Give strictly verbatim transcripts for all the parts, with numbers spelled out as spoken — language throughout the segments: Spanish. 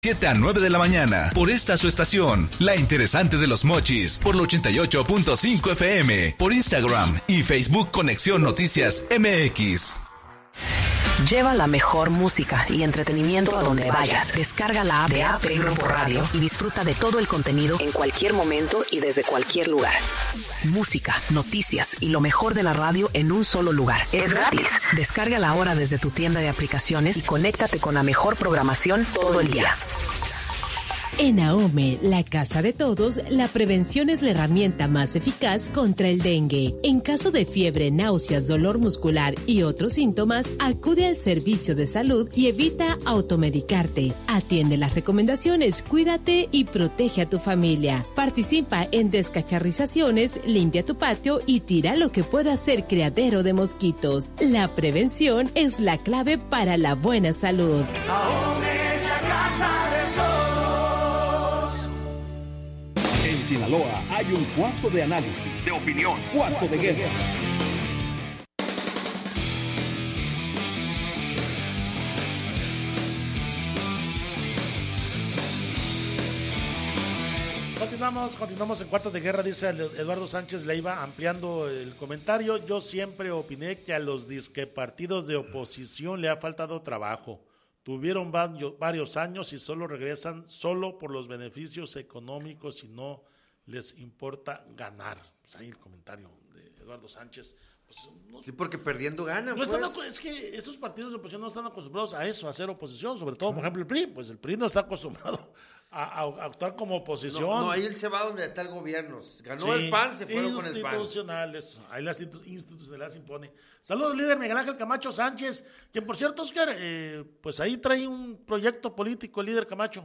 siete a nueve de la mañana, por esta su estación, La Interesante de los Mochis, por la ochenta y ocho punto cinco F M, por Instagram y Facebook Conexión Noticias M X. Lleva la mejor música y entretenimiento a donde vayas. Descarga la app de A P Grupo Radio y disfruta de todo el contenido en cualquier momento y desde cualquier lugar. Música, noticias y lo mejor de la radio en un solo lugar. Es gratis. Descárgala ahora desde tu tienda de aplicaciones y conéctate con la mejor programación todo el día. En AOME, la casa de todos, la prevención es la herramienta más eficaz contra el dengue. En caso de fiebre, náuseas, dolor muscular y otros síntomas, acude al servicio de salud y evita automedicarte. Atiende las recomendaciones, cuídate y protege a tu familia. Participa en descacharrizaciones, limpia tu patio y tira lo que pueda ser criadero de mosquitos. La prevención es la clave para la buena salud. AOME es la casa de todos. En Sinaloa hay un cuarto de análisis, de opinión, cuarto de guerra. Continuamos, continuamos en Cuarto de Guerra, dice Eduardo Sánchez Leiva, ampliando el comentario. Yo siempre opiné que a los disque partidos de oposición le ha faltado trabajo. Tuvieron varios años y solo regresan solo por los beneficios económicos y no les importa ganar. Pues ahí el comentario de Eduardo Sánchez. Pues no, sí, porque perdiendo ganan. No pues. están, es que esos partidos de oposición no están acostumbrados a eso, a hacer oposición. Sobre todo, por ejemplo, el P R I. Pues el P R I no está acostumbrado a, a actuar como oposición. No, no, ahí él se va donde está el gobierno. Ganó sí, el P A N, se fueron con el P A N. Institucionales, ahí las institucionalidades impone. Saludos, líder Miguel Ángel Camacho Sánchez, quien por cierto, Oscar, eh, pues ahí trae un proyecto político, el líder Camacho.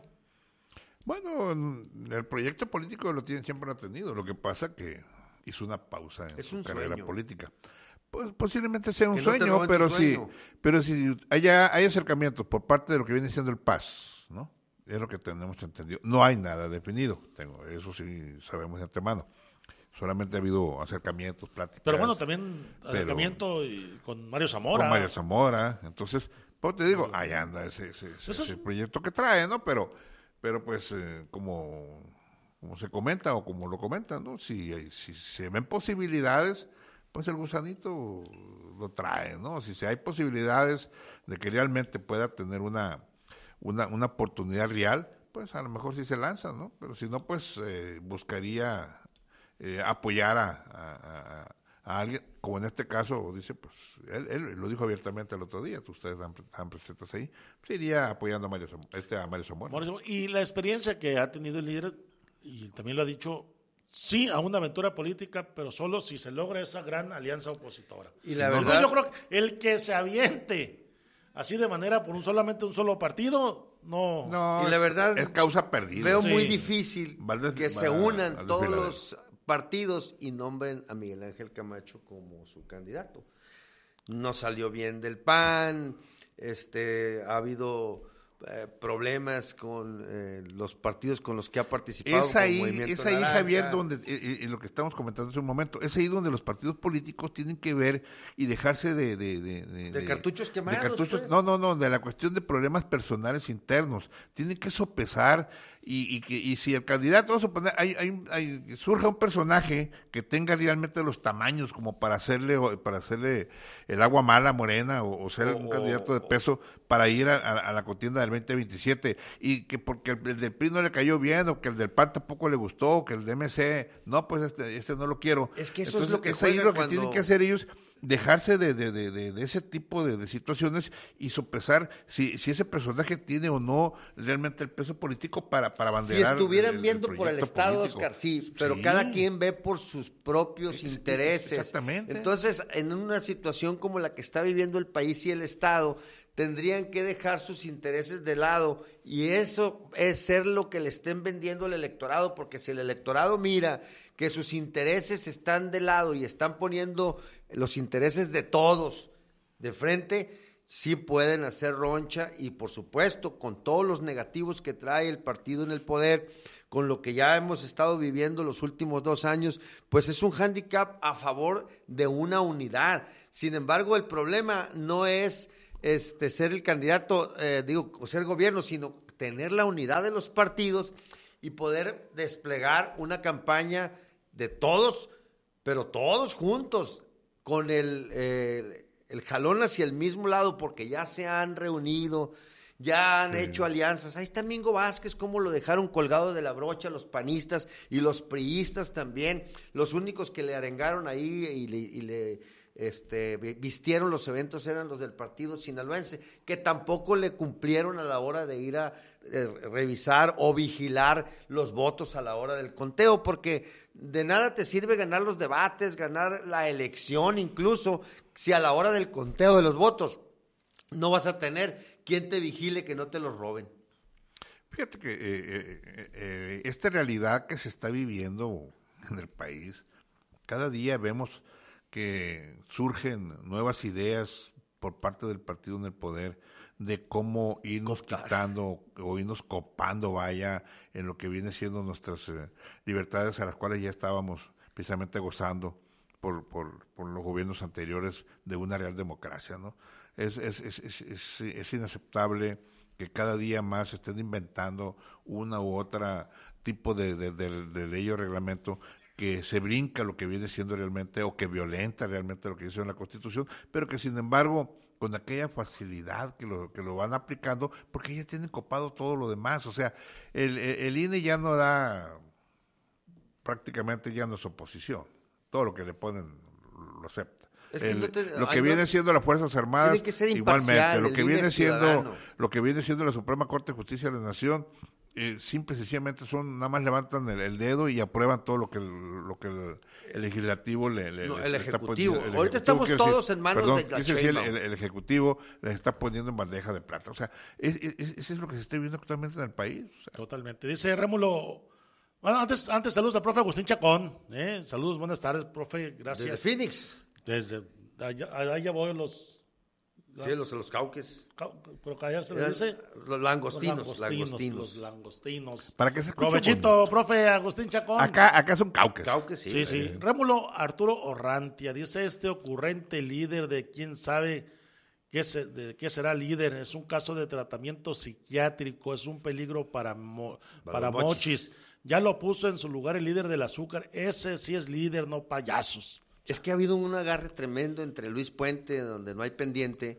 Bueno, el proyecto político lo tiene, siempre lo ha tenido. Lo que pasa que hizo una pausa en es su un carrera sueño. política. Pues posiblemente sea un que sueño, no pero sueño. si, pero si haya, hay acercamientos por parte de lo que viene siendo el P A S, ¿no? Es lo que tenemos entendido. No hay nada definido, tengo, eso sí sabemos de antemano. Solamente ha habido acercamientos, pláticas. Pero bueno, también acercamiento y con Mario Zamora. Con Mario Zamora. Entonces, pues te digo, ahí anda ese, ese, ese, ese es... proyecto que trae, ¿no? Pero, pero pues, eh, como, como se comenta o como lo comentan, ¿no? Si, si se ven posibilidades, pues el gusanito lo trae, ¿no? Si, si hay posibilidades de que realmente pueda tener una... Una, una oportunidad real, pues a lo mejor sí se lanza, ¿no? Pero si no, pues eh, buscaría eh, apoyar a, a, a, a alguien, como en este caso, dice, pues, él, él lo dijo abiertamente el otro día, ustedes están, están presentes ahí, pues iría apoyando a Mario, este, a Mario Zamora. Y la experiencia que ha tenido el líder, y también lo ha dicho, sí a una aventura política, pero solo si se logra esa gran alianza opositora. Y la no, verdad... no, yo creo que el que se aviente así de manera por un solamente un solo partido, no. No, y la verdad es causa perdida. Veo sí. muy difícil Valdés, que va, se unan Valdés, todos Valdés. los partidos y nombren a Miguel Ángel Camacho como su candidato. No salió bien del P A N, este, ha habido eh, problemas con eh, los partidos con los que ha participado. Es ahí, es ahí Naranja. Javier, donde, eh, eh, lo que estamos comentando hace un momento, es ahí donde los partidos políticos tienen que ver y dejarse de... De, de, de, de cartuchos quemados. De cartuchos, pues. no, no, no, de la cuestión de problemas personales internos. Tienen que sopesar y, y, que, y si el candidato, vamos a suponer, hay, hay, hay, surja un personaje que tenga realmente los tamaños como para hacerle para hacerle el agua mala morena o, o ser oh, un candidato de peso para ir a, a, a la contienda del veinte veintisiete y que porque el, el del P R I no le cayó bien o que el del P A N tampoco le gustó, que el de M C, no, pues este, este no lo quiero. Es que eso Entonces, es lo que es ahí lo que cuando... tienen que hacer ellos, dejarse de, de, de, de, de ese tipo de, de situaciones y sopesar si, si ese personaje tiene o no realmente el peso político para, para banderar. Si estuvieran el, el, viendo el por el Estado, político. Oscar, sí, pero sí. cada quien ve por sus propios es, intereses. Exactamente. Entonces, en una situación como la que está viviendo el país y el Estado, tendrían que dejar sus intereses de lado y eso es ser lo que le estén vendiendo al electorado, porque si el electorado mira que sus intereses están de lado y están poniendo los intereses de todos de frente, sí pueden hacer roncha y por supuesto con todos los negativos que trae el partido en el poder, con lo que ya hemos estado viviendo los últimos dos años, pues es un hándicap a favor de una unidad. Sin embargo, el problema no es este ser el candidato, eh, digo, ser gobierno, sino tener la unidad de los partidos y poder desplegar una campaña de todos, pero todos juntos, con el, el, el jalón hacia el mismo lado, porque ya se han reunido, ya han sí. hecho alianzas. Ahí está Mingo Vázquez, cómo lo dejaron colgado de la brocha los panistas y los priistas también, los únicos que le arengaron ahí y le, y le este, vistieron los eventos eran los del partido sinaloense, que tampoco le cumplieron a la hora de ir a eh, revisar o vigilar los votos a la hora del conteo, porque de nada te sirve ganar los debates, ganar la elección incluso, si a la hora del conteo de los votos no vas a tener quien te vigile que no te los roben. Fíjate que eh, eh, eh, esta realidad que se está viviendo en el país, cada día vemos que surgen nuevas ideas por parte del partido en el poder de cómo irnos Coptar. quitando o irnos copando, vaya, en lo que viene siendo nuestras eh, libertades a las cuales ya estábamos precisamente gozando por, por, por los gobiernos anteriores de una real democracia, ¿no? Es, es, es, es, es, es inaceptable que cada día más se estén inventando una u otra tipo de, de, de, de ley o reglamento que se brinca lo que viene siendo realmente o que violenta realmente lo que dice en la Constitución, pero que sin embargo con aquella facilidad que lo que lo van aplicando, porque ya tienen copado todo lo demás. O sea, el, el, el I N E ya no da, prácticamente ya no es oposición, todo lo que le ponen lo acepta. Es que el, no te, lo que viene no, siendo las Fuerzas Armadas igualmente, lo que viene siendo lo que viene siendo la Suprema Corte de Justicia de la Nación, eh, simple y sencillamente son, nada más levantan el, el dedo y aprueban todo lo que el, lo que el, el legislativo le, le no, les el está ejecutivo. poniendo. El Ahorita ejecutivo, estamos todos decir, en manos perdón, de la decir, el, el, el ejecutivo les está poniendo en bandeja de plata. O sea, es, es, eso es lo que se está viendo actualmente en el país. O sea. Totalmente. Dice Rémulo. Bueno, antes, antes saludos al profe Agustín Chacón. ¿eh? Saludos, buenas tardes, profe. Gracias. Desde Phoenix. Desde allá, allá voy los. Sí, los, los cauques. Pero allá se le dice. Los langostinos. Los langostinos. langostinos. Los langostinos. Para que se escuche Provechito, bonito. Profe Agustín Chacón. Acá, acá son cauques. Cauques, sí. Sí, sí. Eh. Rémulo Arturo Orrantia dice: este ocurrente líder de quién sabe qué, se, de qué será líder. Es un caso de tratamiento psiquiátrico. Es un peligro para, mo, para, para mochis. mochis. Ya lo puso en su lugar el líder del azúcar. Ese sí es líder, no payasos. Es que ha habido un agarre tremendo entre Luis Puente, donde no hay pendiente,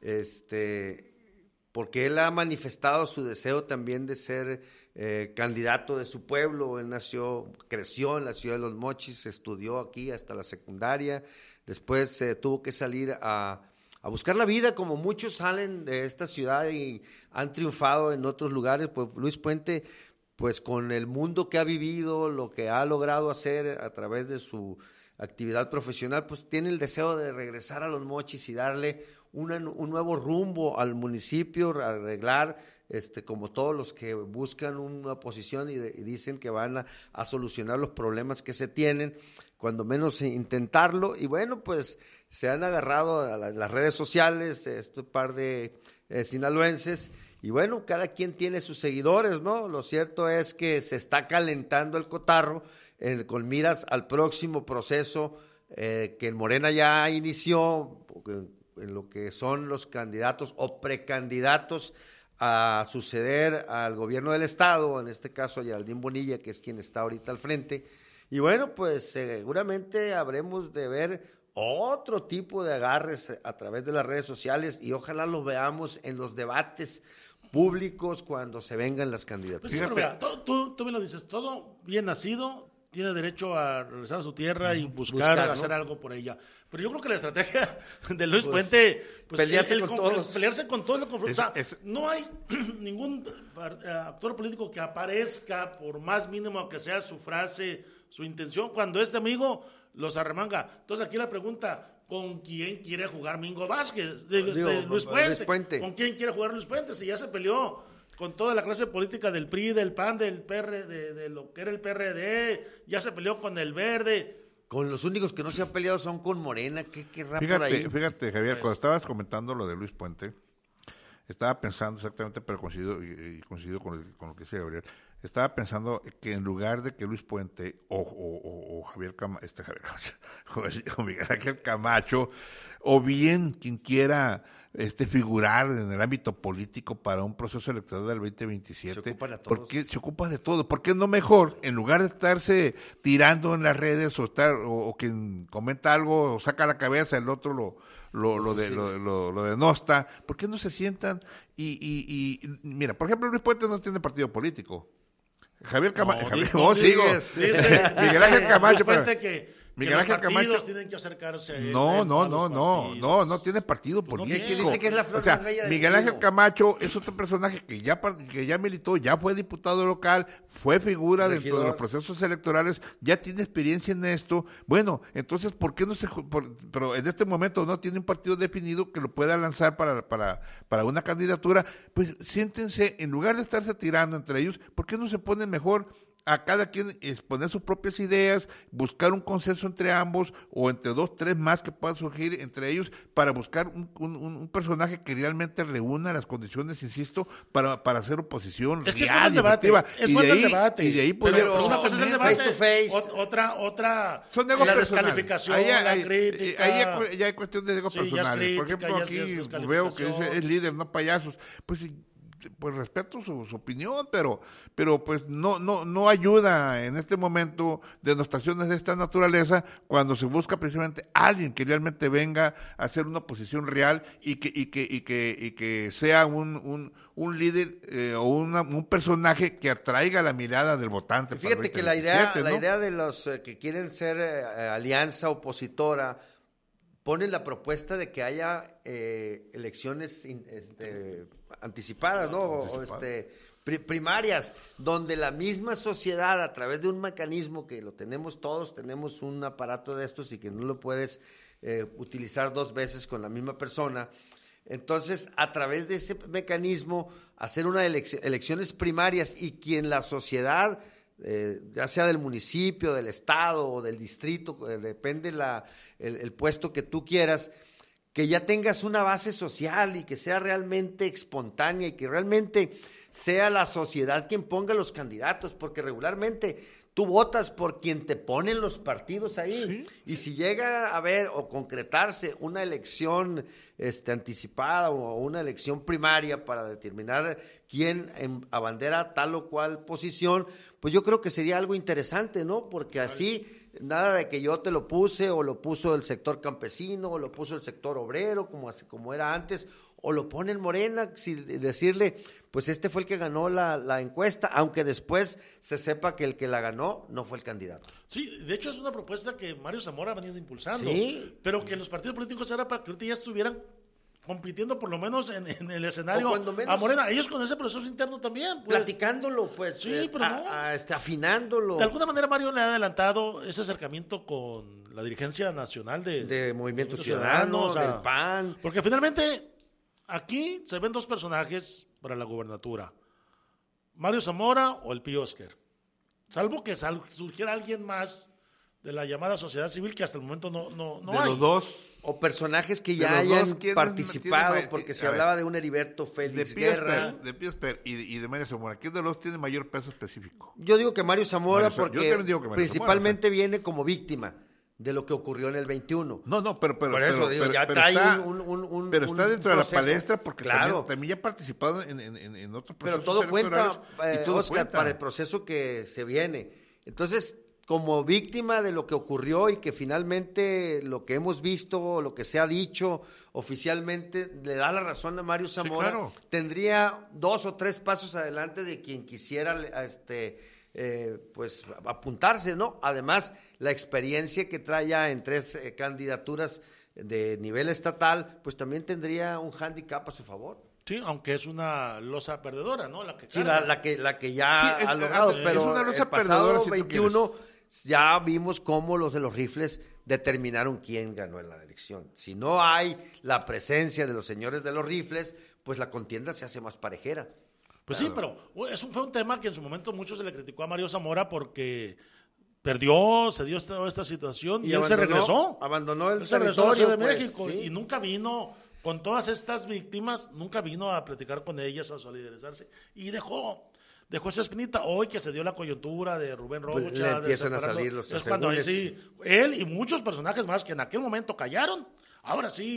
este, porque él ha manifestado su deseo también de ser eh, candidato de su pueblo. Él nació, creció en la ciudad de Los Mochis, estudió aquí hasta la secundaria, después eh, tuvo que salir a, a buscar la vida, como muchos salen de esta ciudad y han triunfado en otros lugares. Pues Luis Puente, pues con el mundo que ha vivido, lo que ha logrado hacer a través de su actividad profesional, pues tiene el deseo de regresar a Los Mochis y darle una, un nuevo rumbo al municipio, arreglar, este, como todos los que buscan una posición y, de, y dicen que van a, a solucionar los problemas que se tienen, cuando menos intentarlo. Y bueno, pues se han agarrado a la, las redes sociales, este par de eh, sinaloenses, y bueno, cada quien tiene sus seguidores, ¿no? Lo cierto es que se está calentando el cotarro, En, con miras al próximo proceso eh, que en Morena ya inició, en lo que son los candidatos o precandidatos a suceder al gobierno del estado, en este caso a Geraldine Bonilla, que es quien está ahorita al frente. Y bueno, pues seguramente habremos de ver otro tipo de agarres a través de las redes sociales y ojalá los veamos en los debates públicos cuando se vengan las candidaturas. Pues sí, pero mira, tú, tú, tú me lo dices, todo bien nacido tiene derecho a regresar a su tierra y buscar, buscar hacer ¿no? algo por ella. Pero yo creo que la estrategia de Luis pues, Puente pues, pelearse, el, con el, todos. pelearse con todos los conflictos. O sea, es, no hay ningún actor político que aparezca, por más mínimo que sea su frase, su intención, cuando este amigo los arremanga. Entonces aquí la pregunta, ¿con quién quiere jugar Mingo Vázquez? De, Digo, de Luis, Puente. Luis Puente. ¿Con quién quiere jugar Luis Puente? Si ya se peleó con toda la clase política del P R I, del P A N, del P R D, de, de lo que era el P R D, ya se peleó con el Verde. Con los únicos que no se han peleado son con Morena. ¿Qué querrá fíjate, por ahí? Fíjate, Javier, pues, cuando estabas comentando lo de Luis Puente, estaba pensando exactamente, pero coincido, y, y coincido con, el, con lo que dice Gabriel, estaba pensando que en lugar de que Luis Puente o, o, o, o Javier Camacho, este Javier Camacho, o Miguel Ángel Camacho, o bien quien quiera este figurar en el ámbito político para un proceso electoral del veinte veintisiete. Se ocupa de todos. ¿Por qué se ocupa de todo? ¿Por qué no mejor, en lugar de estarse tirando en las redes o estar o, o quien comenta algo o saca la cabeza, el otro lo lo lo de, lo, lo, lo denosta, ¿por qué no se sientan y, y, y mira, por ejemplo, Luis Puente no tiene partido político. Javier Camacho, no, no, sigo. Dice Miguel Ángel Camacho, pero, que Miguel Ángel Camacho tienen que acercarse a él, no, no, a no, no, no, no tiene partido pues político. No dice que es la flor o sea, más bella Miguel Ángel Camacho es otro personaje que ya que ya militó, ya fue diputado local, fue figura Regidor. dentro de los procesos electorales, ya tiene experiencia en esto. Bueno, entonces, ¿por qué no se por, pero en este momento no tiene un partido definido que lo pueda lanzar para para para una candidatura? Pues siéntense, en lugar de estarse tirando entre ellos, ¿por qué no se ponen mejor a cada quien exponer sus propias ideas, buscar un consenso entre ambos o entre dos, tres más que puedan surgir entre ellos para buscar un, un, un personaje que realmente reúna las condiciones, insisto, para, para hacer oposición es que real, es debate, es y, de ahí, debate. y de ahí poder, pero una cosa es el debate, face to face. otra, otra son egos la personales. descalificación, ahí, la ahí, crítica. Ahí ya hay cuestión de egos sí, personales. Crítica, Por ejemplo, ya aquí es veo que es, es líder, no payasos. Pues pues respeto su, su opinión, pero pero pues no no no ayuda en este momento denostaciones de esta naturaleza cuando se busca precisamente alguien que realmente venga a hacer una oposición real y que y que y que y que sea un un, un líder eh, o una, un personaje que atraiga la mirada del votante. Fíjate que la idea ¿no? la idea de los eh, que quieren ser eh, alianza opositora ponen la propuesta de que haya eh, elecciones este, anticipadas, ¿no? O, este, pri primarias, donde la misma sociedad, a través de un mecanismo que lo tenemos todos, tenemos un aparato de estos y que no lo puedes eh, utilizar dos veces con la misma persona. Entonces, a través de ese mecanismo, hacer unas elec elecciones primarias y quien la sociedad, eh, ya sea del municipio, del estado o del distrito, eh, depende la, el, el puesto que tú quieras, que ya tengas una base social y que sea realmente espontánea y que realmente sea la sociedad quien ponga los candidatos, porque regularmente tú votas por quien te ponen los partidos ahí. ¿Sí? Y si llega a haber o concretarse una elección este, anticipada o una elección primaria para determinar quién en, abandera tal o cual posición, pues yo creo que sería algo interesante, ¿no? Porque así, nada de que yo te lo puse o lo puso el sector campesino o lo puso el sector obrero, como, como era antes, o lo ponen Morena, sin decirle, pues este fue el que ganó la, la encuesta, aunque después se sepa que el que la ganó no fue el candidato. Sí, de hecho es una propuesta que Mario Zamora ha venido impulsando, ¿sí? Pero que los partidos políticos era para que ahorita ya estuvieran compitiendo por lo menos en, en el escenario menos, a Morena, ellos con ese proceso interno también. Pues, platicándolo, pues, sí, eh, pero a, no. a, este, afinándolo. De alguna manera Mario le ha adelantado ese acercamiento con la dirigencia nacional de, de Movimiento Ciudadano, Ciudadano del P A N. Porque finalmente aquí se ven dos personajes para la gubernatura, Mario Zamora o el Pío Oscar, salvo que sal, surgiera alguien más de la llamada sociedad civil que hasta el momento no, no, no de hay. Los dos. O personajes que ya hayan dos, participado, tiene, porque a se ver, hablaba de un Heriberto Félix de Guerra. De Pío Esper y, y de Mario Zamora. ¿Quién de los tiene mayor peso específico? Yo digo que Mario Zamora, Mario, porque digo que Mario principalmente Zamora, viene como víctima de lo que ocurrió en el veintiuno. No, no, pero... pero Por eso pero, digo, pero, ya pero trae está, un, un, un Pero está un dentro proceso. de la palestra porque claro. también, también ya ha participado en, en, en, en otros procesos. Pero todo cuenta, eh, y todo Oscar, cuenta. para el proceso que se viene. Entonces, como víctima de lo que ocurrió y que finalmente lo que hemos visto, lo que se ha dicho oficialmente, le da la razón a Mario Zamora, sí, claro. Tendría dos o tres pasos adelante de quien quisiera este, eh, pues apuntarse, ¿no? Además, la experiencia que trae ya en tres eh, candidaturas de nivel estatal, pues también tendría un hándicap a su favor. Sí, aunque es una losa perdedora, ¿no? La que sí, la, la que la que ya sí, ha es, logrado, es pero una losa el pasado perdedora, si veintiuno ya vimos cómo los de los rifles determinaron quién ganó en la elección. Si no hay la presencia de los señores de los rifles, pues la contienda se hace más parejera. Pues claro. Sí, pero eso fue un tema que en su momento mucho se le criticó a Mario Zamora porque perdió, se dio esta, esta situación y, y él se regresó. Abandonó el él se regresó a la Ciudad de pues, México sí. Y nunca vino con todas estas víctimas, nunca vino a platicar con ellas, a solidarizarse y dejó... Dejó esa espinita. Hoy que se dio la coyuntura de Rubén Rocha. Pues le empiezan a salir los es cuando ahí sí, él y muchos personajes más que en aquel momento callaron, ahora sí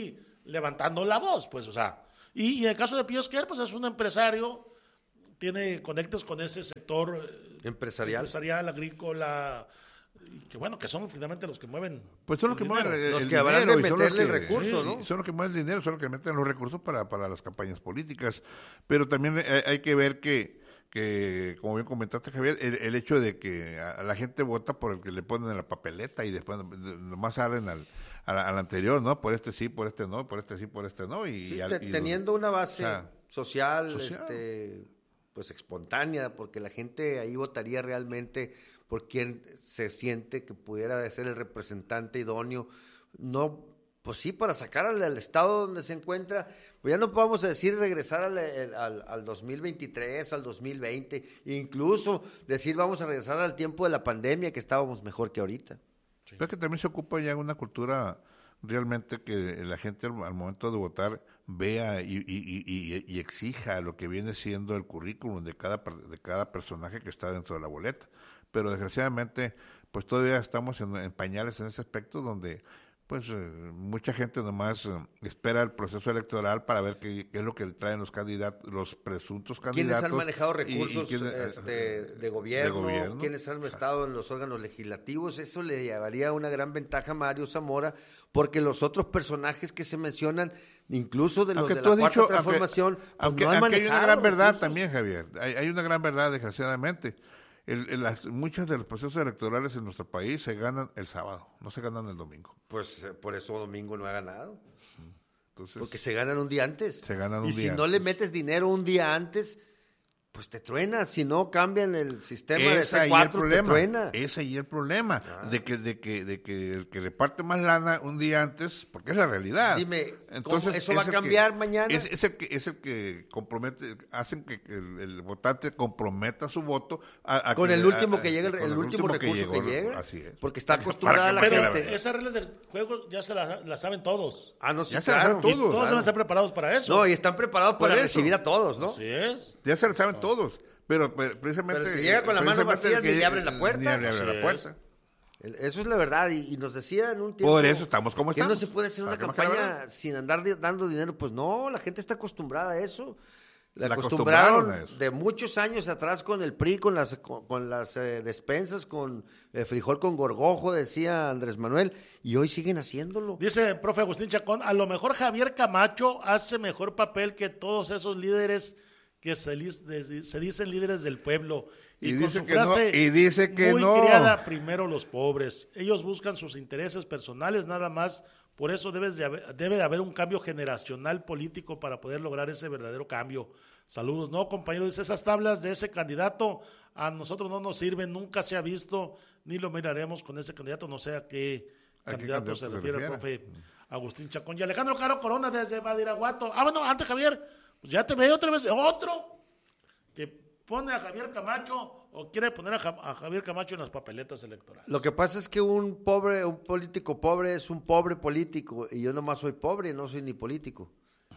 levantando la voz, pues, o sea. Y, y en el caso de Pío Esquer, pues es un empresario, tiene conectes con ese sector empresarial, empresarial agrícola, que bueno, que son finalmente los que mueven. Pues son los que mueven el, los el que habrán de meterle el que, recurso, sí, ¿no? Son los que mueven el dinero, son los que meten los recursos para, para las campañas políticas. Pero también hay, hay que ver que, que, como bien comentaste, Javier, el, el hecho de que a, a la gente vota por el que le ponen en la papeleta y después nomás salen al, al, al anterior, ¿no? Por este sí, por este no, por este sí, por este no. Y, sí, y, te, y teniendo los, una base o sea, social, social. este, pues espontánea, porque la gente ahí votaría realmente por quien se siente que pudiera ser el representante idóneo, no, pues sí, para sacar al, al estado donde se encuentra, pues ya no podemos decir regresar al, al, al dos mil veintitrés, al dos mil veinte, incluso decir vamos a regresar al tiempo de la pandemia, que estábamos mejor que ahorita. Sí. Pero que también se ocupa ya una cultura realmente que la gente al, al momento de votar vea y, y, y, y exija lo que viene siendo el currículum de cada, de cada personaje que está dentro de la boleta. Pero desgraciadamente, pues todavía estamos en, en pañales en ese aspecto donde pues eh, mucha gente nomás eh, espera el proceso electoral para ver qué, qué es lo que traen los candidatos, los presuntos candidatos. ¿Quiénes han manejado recursos y, y quién, este, de, gobierno, de gobierno? ¿Quiénes han estado en los órganos legislativos? Eso le llevaría una gran ventaja a Mario Zamora, porque los otros personajes que se mencionan, incluso de los aunque de tú la has Cuarta dicho, Transformación, aunque, pues aunque, no han aunque hay una gran verdad recursos. también, Javier, hay, hay una gran verdad, desgraciadamente. El, el, las, muchos de los procesos electorales en nuestro país se ganan el sábado, no se ganan el domingo. Pues eh, por eso domingo no ha ganado. Entonces, porque se ganan un día antes. Se ganan un y día si antes. no le metes dinero un día antes, pues te truena. Si no cambian el sistema es de C cuatro, te truena. Es ahí el problema, ah. de que de que de que el que le parte más lana un día antes, porque es la realidad. Dime, entonces ¿cómo eso va a cambiar que, mañana? Es, es el que es el que compromete, hacen que el, el votante comprometa su voto a, a con que, el último a, que llega, el, el último recurso que, que llega. Así es. Porque está acostumbrada la Pero gente. esas reglas del juego ya se las la saben todos. Ah, no, sí, ya claro. se las saben todos. Y todos claro. van a estar preparados para eso. No, y están preparados para Por eso. recibir a todos, ¿no? Así es. Ya se lo saben todos. Pero, pero precisamente. Pero el que llega con la mano vacía ni le abren la puerta. Ni le abren Así la es. puerta. Eso es la verdad, y, y nos decía en un tiempo... Por eso estamos como que estamos. no se puede hacer una Para que me quede campaña sin andar di- dando dinero. Pues no, la gente está acostumbrada a eso. La, La acostumbraron, acostumbraron a eso. de muchos años atrás con el P R I, con las, con, con las eh, despensas, con el frijol con gorgojo, decía Andrés Manuel, y hoy siguen haciéndolo. Dice el profe Agustín Chacón, a lo mejor Javier Camacho hace mejor papel que todos esos líderes que se, li- se dicen líderes del pueblo. Y, Y con dice su que frase no, y dice que muy no. criada, primero los pobres. Ellos buscan sus intereses personales nada más. Por eso debes de haber, debe de haber un cambio generacional político para poder lograr ese verdadero cambio. Saludos. No, compañero, dice, esas tablas de ese candidato a nosotros no nos sirven, nunca se ha visto, ni lo miraremos con ese candidato, no sé a qué ¿A qué candidato candidato se se refiere el refiere? profe Agustín Chacón. Y Alejandro Caro Corona desde Badiraguato. Ah, bueno, antes Javier, pues ya te veo otra vez, otro que pone a Javier Camacho o quiere poner a, Ja- a Javier Camacho en las papeletas electorales. Lo que pasa es que un pobre, un político pobre es un pobre político, y yo nomás soy pobre, no soy ni político.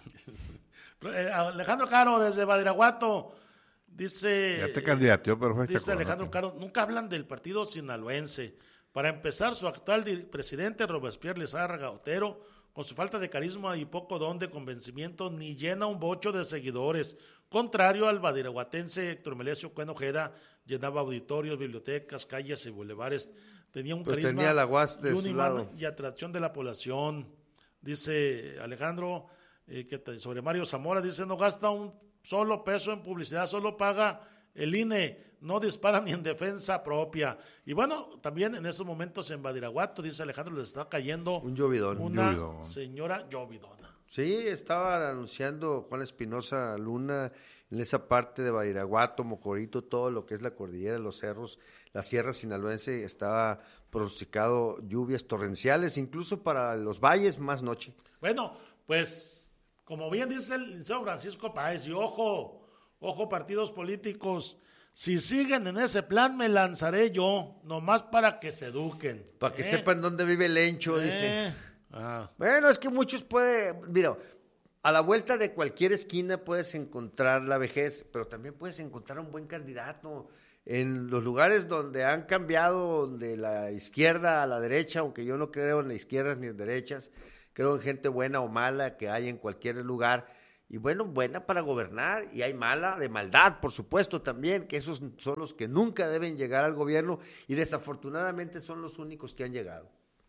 Eh, Alejandro Caro desde Badiraguato dice... Ya te candidateó, pero fue Dice Chacón, Alejandro ¿no? Caro, nunca hablan del partido sinaloense. Para empezar, su actual di- presidente, Robespierre Lizárraga Otero, con su falta de carisma y poco don de convencimiento, ni llena un bocho de seguidores. Contrario al badiraguatense Héctor Melesio Cuen Ojeda, llenaba auditorios, bibliotecas, calles y bulevares. Tenía un Pues carisma tenía la U A S de y un su imán lado. y atracción de la población. Dice Alejandro, eh, que te- sobre Mario Zamora, dice, no gasta un solo peso en publicidad, solo paga el I N E, no dispara ni en defensa propia. Y bueno, también en esos momentos en Badiraguato, dice Alejandro, le está cayendo Un llovidón. una Llovidón. señora llovidona. Sí, estaba anunciando Juan Espinosa Luna en esa parte de Badiraguato, Mocorito, todo lo que es la cordillera, los cerros, la sierra sinaloense, estaba pronosticado lluvias torrenciales, incluso para los valles más noche. Bueno, pues, como bien dice el licenciado Francisco Páez, y ojo, ojo partidos políticos, si siguen en ese plan me lanzaré yo, nomás para que se eduquen. Para que ¿eh? sepan dónde vive el Lencho, Eh, dice. ah. Bueno, es que muchos pueden, mira, a la vuelta de cualquier esquina puedes encontrar la vejez, pero también puedes encontrar un buen candidato. En los lugares donde han cambiado de la izquierda a la derecha, aunque yo no creo en las izquierdas ni en derechas, creo en gente buena o mala que hay en cualquier lugar, y bueno, buena para gobernar, y hay mala de maldad, por supuesto, también, que esos son los que nunca deben llegar al gobierno, y desafortunadamente son los únicos que han llegado.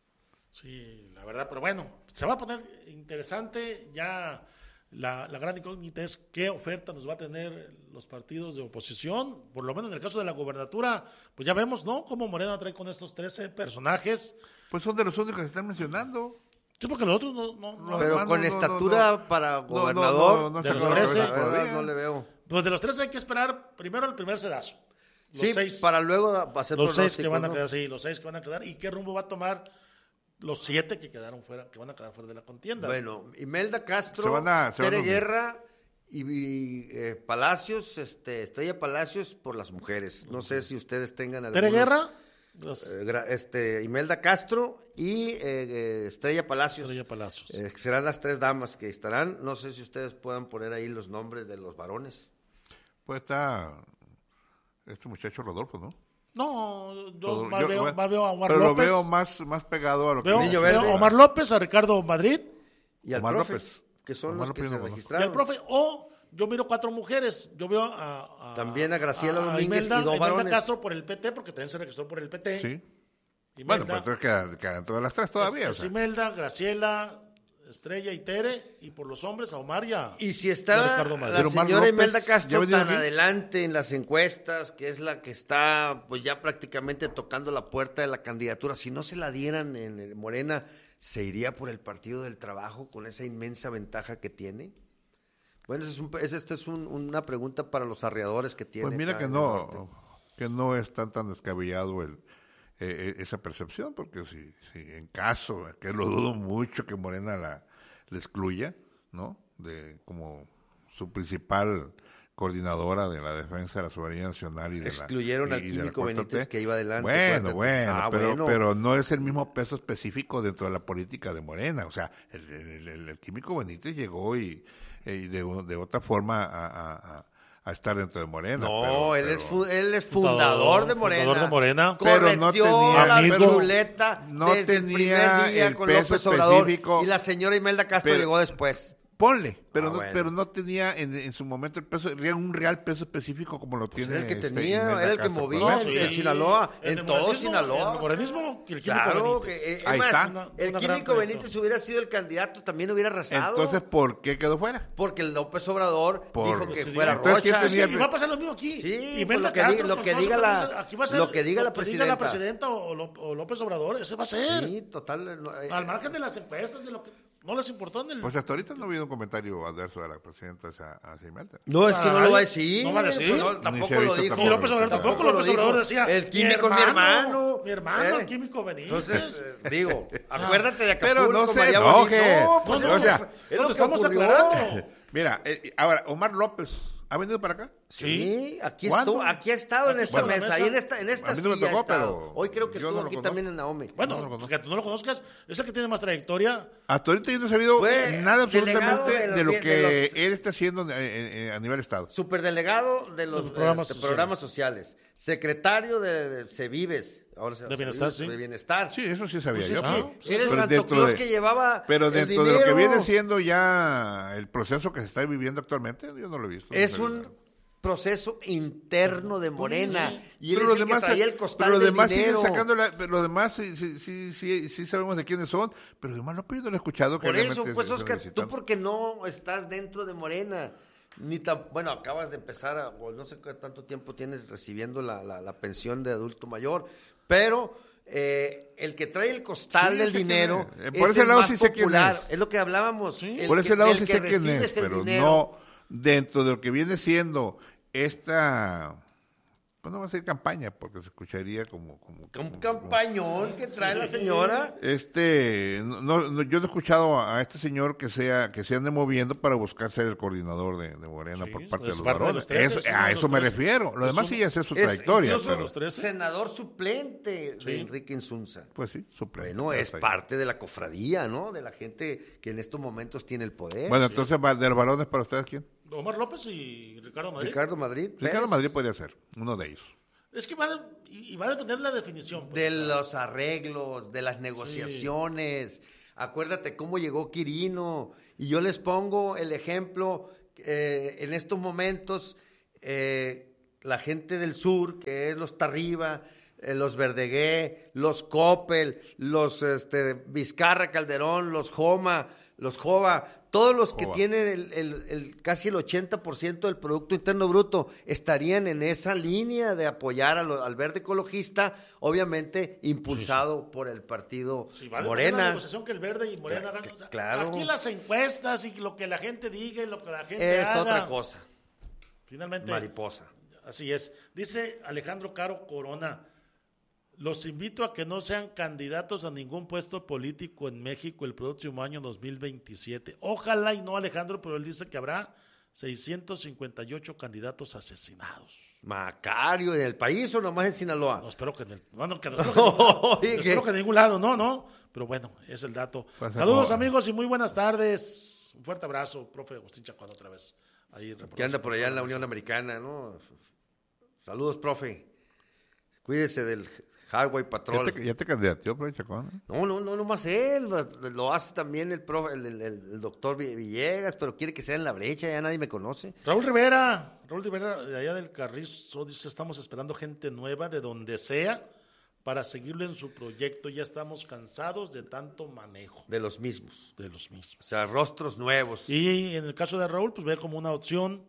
Sí, la verdad, pero bueno, se va a poner interesante. Ya la, la gran incógnita es qué oferta nos va a tener los partidos de oposición. Por lo menos en el caso de la gobernatura, pues ya vemos, ¿no? Cómo Morena trae con estos trece personajes. Pues son de los únicos que se están mencionando. Sí, porque los otros no... no, no pero no, con no, estatura no, no, para no, gobernador, no, no, no, de no los trece, la verdad, no le veo. Pues de los trece hay que esperar primero el primer sedazo. Los Sí, seis, para luego hacer los seis que pronósticos, van a ¿no? quedar, sí, los seis que van a quedar. ¿Y qué rumbo va a tomar los siete que quedaron fuera, que van a quedar fuera de la contienda? Bueno, Imelda Castro, Se van a- se van Tere a unir. Guerra y, y, eh, Palacios, este, Estrella Palacios por las mujeres. No sé si ustedes tengan ¿Tere algunos, Guerra? Los- eh, gra- este, Imelda Castro y eh, eh, Estrella Palacios. Estrella Palacios. Eh, serán las tres damas que estarán. No sé si ustedes puedan poner ahí los nombres de los varones. Pues está este muchacho Rodolfo, ¿no? No, yo, Todo- más, yo- veo, bueno, más veo a Omar pero López. lo veo más, más pegado a lo Veo, que... Niño veo Verde. a Omar López, a Ricardo Madrid Y al Omar profe, López. que son Omar los que López se no conozco. y registraron. al profe. O yo miro cuatro mujeres. Yo veo a... a- También a Graciela a Domínguez Imelda, y dos Imelda varones. Castro por el P T, porque también se registró por el P T. Sí. Imelda, Bueno, pues entonces quedan, quedan todas las tres todavía. es, o sea. es Imelda, Graciela, Estrella y Tere. Y por los hombres a Omar y a... Y si y a está Ricardo Madrid. la Pero Omar señora López, Imelda ¿ya ha Castro venido tan aquí? adelante en las encuestas, que es la que está pues ya prácticamente tocando la puerta de la candidatura, si no se la dieran en el Morena, ¿se iría por el Partido del Trabajo con esa inmensa ventaja que tiene? Bueno, esa es, un, esa esta es un- una pregunta para los arreadores que tiene. Pues mira acá que en el norte. no, que no es tan tan descabellado el, eh, eh, esa percepción, porque si, si en caso, que lo dudo mucho que Morena la, la excluya, ¿no? De como su principal coordinadora de la defensa de la soberanía nacional y de Excluyeron la, al y de la Químico cuarta Benítez, T. que iba adelante, Bueno, acuérdate. bueno, Ah, pero, bueno. pero no es el mismo peso específico dentro de la política de Morena. O sea, el, el, el- el Químico Benítez llegó y, y de, de otra forma a, a- a- a estar dentro de Morena. No, pero- él, pero- es fu- él es fundador de Morena. Fundador de Morena. Pero no Correteó tenía- la amigo, ruleta no desde el tenía primer día el con peso López Obrador. específico. Y la señora Imelda Castro Pero- llegó después. Ponle, pero, Ah, no, bueno. pero no tenía en, en su momento el peso, un real peso específico como lo Pues tiene. era el que este, tenía, Imelda era el que Castro, movía pues, en- sí. en Sinaloa, El en de todo morenismo, Sinaloa. El morenismo, que el Químico Claro, Benítez. que, eh, es Ahí más, está. Una- el una gran Químico proyecto. Benítez hubiera sido el candidato, también hubiera arrasado. Entonces, ¿por qué quedó fuera? porque el López Obrador Por- dijo que Decidió. fuera Entonces, ¿quién Rocha. tenía- Es que, y va a pasar lo mismo aquí. Sí, Imelda pues lo que Castro, diga- lo con que todo diga eso la- aquí va a ser lo que diga la lo que presidenta. presidenta o, Ló- o López Obrador, ese va a ser. Sí, total. no, eh, Al margen de las encuestas, de lo que no les importó en el... Pues hasta ahorita no ha habido un comentario adverso de la presidenta hacia, hacia Imelda. No, es que no lo va a Ay, decir. no va a decir. pues no, Ni tampoco se ha lo visto dijo. Y López Obrador tampoco, Tampoco López lo Obrador dijo. decía, El químico es mi hermano. Mi hermano, ¿Eh? el Químico Benítez. Entonces, eh, digo, acuérdate de Acapulco, Pero no se María enoje. Bonita. No, pues No, es o que sea, fue- es no lo te que estamos ocurrió. aclarando. Mira, eh, ahora, Omar López, ¿ha venido para acá? Sí, aquí ¿Cuándo? estuvo, aquí ha estado en Aquí esta está en la mesa, mesa. y en esta, en esta A mí no me silla tocó, ha estado. pero Hoy creo que yo estuvo no lo aquí conozco. también en Naomi. Bueno, No lo conozco. que tú no lo conozcas, es el que tiene más trayectoria. Hasta ahorita yo no he sabido Fue nada delegado absolutamente de los de, lo bien- que de los- él está haciendo eh, eh, eh, a nivel Estado. Superdelegado de los, Los programas este, sociales. programas sociales, secretario de, de Cevives, ahora se llama De bienestar, Cevives, sí. de bienestar. Sí, eso sí sabía Pues yo. es que Ah, era el Pero Santo dentro Claus de- que llevaba Pero el dentro de lo que dinero. viene siendo ya el proceso que se está viviendo actualmente, yo no lo he visto. Es No sé un nada. proceso interno de Morena, y él Pero es los el que demás, traía el pero costal los del demás dinero. siguen sacando la, pero los demás sí, sí, sí, sí, sí sabemos de quiénes son, pero además no, yo no lo he escuchado que Por eso, realmente pues se estén Oscar, tú visitando. porque no estás dentro de Morena, ni tan, bueno, acabas de empezar, a, o no sé qué tanto tiempo tienes recibiendo la, la, la pensión de adulto mayor, pero eh, el que trae el costal Sí, del sé quién dinero es. Eh, por es ese el lado más sí sé quién popular, es. es lo que hablábamos. el Por que- ese lado del sí que sé quién recibes es, el pero dinero. no dentro de lo que viene siendo esta, pues no va a ser campaña, porque se escucharía como... como, Un como- campañón que trae la señora. Este, no, no, yo no he escuchado a, a este señor que sea que se ande moviendo para buscar ser el coordinador de, de Morena Sí, por parte es de los parte de varones. los trece, Eso- es uno a de eso los me trece. refiero. Lo Es demás un- sí ya sé su Es trayectoria, incluso pero los trece. senador suplente Sí. de Enrique Insunza. pues sí, suplente. Bueno, es Hasta ahí. parte de la cofradía, ¿no? De la gente que en estos momentos tiene el poder. Bueno, entonces, va- de los varones para ustedes, ¿quién? Omar López y Ricardo Madrid. Ricardo Madrid. Ricardo ¿ves? Madrid podría ser, uno de ellos. Es que va, de- y y va a depender la definición. pues. De los arreglos, de las negociaciones. Acuérdate cómo llegó Quirino. Y yo les pongo el ejemplo, eh, en estos momentos, eh, la gente del sur, que es los Tarriba, eh, los Verdegué, los Coppel, los este, Vizcarra Calderón, los Joma, los Jova, todos los que Jova. tienen el, el, el, casi el ochenta por ciento del Producto Interno Bruto estarían en esa línea de apoyar a lo, al verde ecologista, obviamente impulsado sí, sí. por el partido sí, vale, Morena. La negociación que el verde y Morena hagan. Claro, claro. Aquí las encuestas y lo que la gente diga y lo que la gente es haga. Es otra cosa. Finalmente. Mariposa. Así es. Dice Alejandro Caro Corona, los invito a que no sean candidatos a ningún puesto político en México el próximo año dos mil veintisiete. Ojalá y no, Alejandro, pero él dice que habrá seiscientos cincuenta y ocho candidatos asesinados. Macario, ¿en el país o nomás en Sinaloa? No, espero que en el... Bueno, que no, espero, que en, no, espero que en ningún lado, no, no. Pero bueno, es el dato. Pasa Saludos, como... amigos, y muy buenas tardes. Un fuerte abrazo, profe Agustín Chacón, otra vez. Ahí que anda por allá en la Unión Americana, ¿no? Saludos, profe. Cuídese del Highway Patrol. ¿Ya te, ya te candidateó, profe Chacón? No, no, no, no más él. Lo hace también el, profe, el, el, el doctor Villegas, pero quiere que sea en la brecha, ya nadie me conoce. Raúl Rivera, Raúl Rivera, de allá del Carrizo, dice, estamos esperando gente nueva de donde sea para seguirlo en su proyecto. Ya estamos cansados de tanto manejo. De los mismos. De los mismos. O sea, rostros nuevos. Y en el caso de Raúl, pues ve como una opción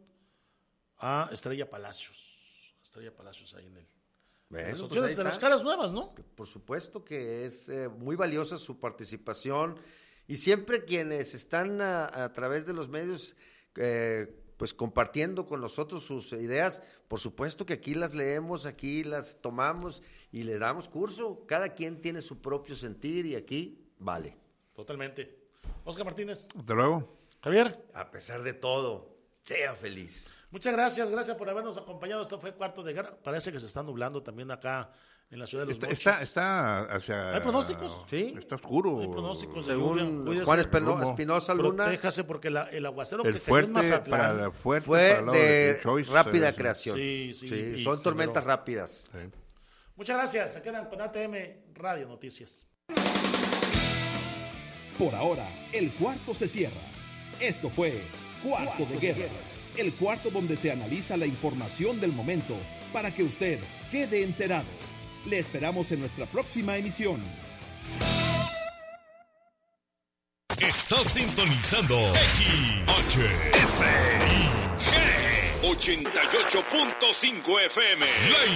a Estrella Palacios. Estrella Palacios ahí en el... Bueno, las pues opciones de las caras nuevas, ¿no? Por supuesto que es eh, muy valiosa su participación y siempre quienes están a, a través de los medios eh, pues compartiendo con nosotros sus ideas, por supuesto que aquí las leemos, aquí las tomamos y le damos curso. Cada quien tiene su propio sentir y aquí vale. Totalmente. Oscar Martínez. Hasta luego. Javier. A pesar de todo, sea feliz. Muchas gracias, gracias por habernos acompañado. Esto fue Cuarto de Guerra. Parece que se está nublando también acá en la ciudad de Los está, Mochis. Está, está hacia... ¿Hay pronósticos? Sí. Está oscuro. Hay pronósticos según de lluvia. Juan Espino, Espinosa Luna. Protéjase porque la, el aguacero el que fuerte cayó en Mazatlán para la fuerte fue para de, de Choice, rápida sí. creación. Sí, sí. sí son tormentas generó. rápidas. Sí. Muchas gracias. Se quedan con A T M Radio Noticias. Por ahora, el cuarto se cierra. Esto fue Cuarto, cuarto de, guerra, de Guerra, el cuarto donde se analiza la información del momento para que usted quede enterado. Le esperamos en nuestra próxima emisión. Estás sintonizando X H S I G ochenta y ocho punto cinco F M.